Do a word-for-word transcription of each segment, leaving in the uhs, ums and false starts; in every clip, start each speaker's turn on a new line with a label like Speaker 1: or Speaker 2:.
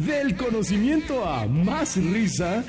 Speaker 1: Del conocimiento a más risa.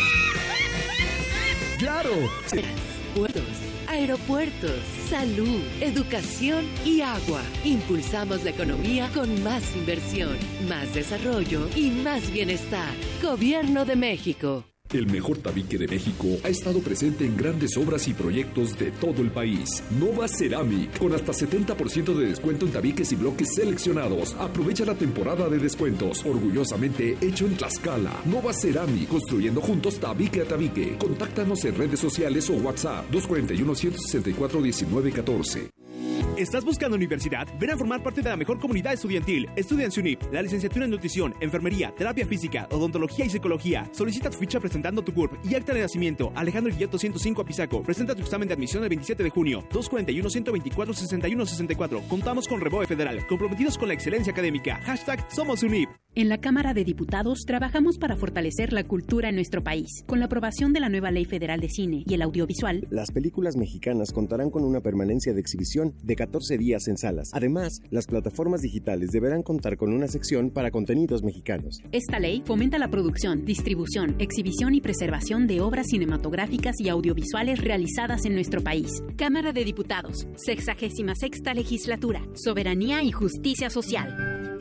Speaker 1: ¡Claro!
Speaker 2: Puertos, aeropuertos, salud, educación y agua. Impulsamos la economía con más inversión, más desarrollo y más bienestar. Gobierno de México.
Speaker 3: El mejor tabique de México ha estado presente en grandes obras y proyectos de todo el país. Nova Ceramic, con hasta setenta por ciento de descuento en tabiques y bloques seleccionados. Aprovecha la temporada de descuentos. Orgullosamente hecho en Tlaxcala. Nova Ceramic, construyendo juntos tabique a tabique. Contáctanos en redes sociales o WhatsApp dos cuatro uno, uno seis cuatro, uno nueve uno cuatro.
Speaker 4: ¿Estás buscando universidad? Ven a formar parte de la mejor comunidad estudiantil. Estudia en SUNIP, la licenciatura en nutrición, enfermería, terapia física, odontología y psicología. Solicita tu ficha presentando tu C U R P y acta de nacimiento. Alejandro Guilleto ciento cinco Apizaco. Presenta tu examen de admisión el veintisiete de junio. dos cuatro uno, uno dos cuatro, seis uno seis cuatro. Contamos con Reboe Federal, comprometidos con la excelencia académica. Hashtag Somos UNIP.
Speaker 5: En la Cámara de Diputados trabajamos para fortalecer la cultura en nuestro país. Con la aprobación de la nueva Ley Federal de Cine y el Audiovisual,
Speaker 6: las películas mexicanas contarán con una permanencia de exhibición de catorce días en salas. Además, las plataformas digitales deberán contar con una sección para contenidos mexicanos.
Speaker 5: Esta ley fomenta la producción, distribución, exhibición y preservación de obras cinematográficas y audiovisuales realizadas en nuestro país. Cámara de Diputados, sexagésima sexta Legislatura, Soberanía y Justicia Social.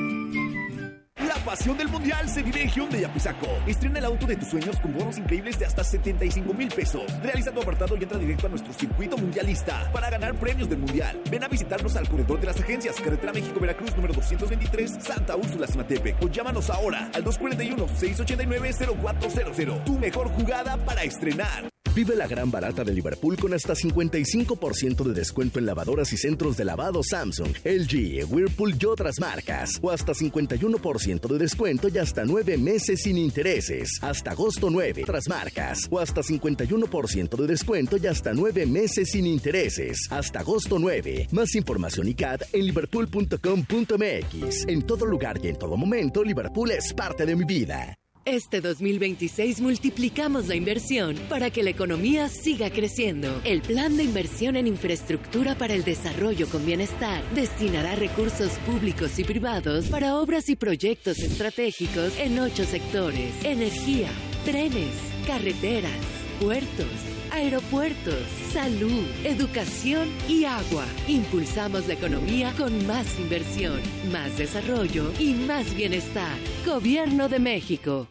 Speaker 7: La pasión del mundial se vive en Hyundai Apizaco. Estrena el auto de tus sueños con bonos increíbles de hasta setenta y cinco mil pesos. Realiza tu apartado y entra directo a nuestro circuito mundialista para ganar premios del mundial. Ven a visitarnos al corredor de las agencias, carretera México-Veracruz, número doscientos veintitrés, Santa Úrsula, Cimatepec. O llámanos ahora al dos cuatro uno, seis ocho nueve, cero cuatro cero cero. Tu mejor jugada para estrenar.
Speaker 8: Vive la gran barata de Liverpool con hasta cincuenta y cinco por ciento de descuento en lavadoras y centros de lavado Samsung, L G, Whirlpool y otras marcas. O hasta cincuenta y uno por ciento de descuento y hasta nueve meses sin intereses. Hasta agosto nueve, otras marcas. O hasta cincuenta y uno por ciento de descuento y hasta nueve meses sin intereses. Hasta agosto nueve. Más información y C A D en liverpool punto com punto m x. En todo lugar y en todo momento, Liverpool es parte de mi vida.
Speaker 2: Este dos mil veintiséis multiplicamos la inversión para que la economía siga creciendo. El Plan de Inversión en Infraestructura para el Desarrollo con Bienestar destinará recursos públicos y privados para obras y proyectos estratégicos en ocho sectores: energía, trenes, carreteras, puertos, aeropuertos, salud, educación y agua. Impulsamos la economía con más inversión, más desarrollo y más bienestar. Gobierno de México.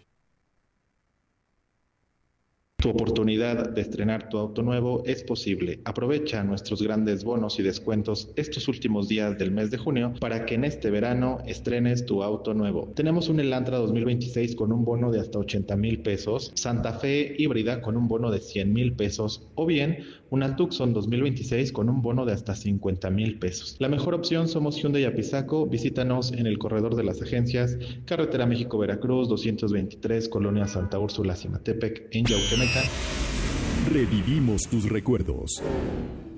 Speaker 9: Tu oportunidad de estrenar tu auto nuevo es posible. Aprovecha nuestros grandes bonos y descuentos estos últimos días del mes de junio para que en este verano estrenes tu auto nuevo. Tenemos un Elantra dos mil veintiséis con un bono de hasta ochenta mil pesos, Santa Fe híbrida con un bono de cien mil pesos o bien una Tucson dos mil veintiséis con un bono de hasta cincuenta mil pesos. La mejor opción somos Hyundai Apizaco. Visítanos en el corredor de las agencias, carretera México-Veracruz doscientos veintitrés, Colonia Santa Úrsula, Cimatepec, en Yauquemeca.
Speaker 3: Revivimos tus recuerdos.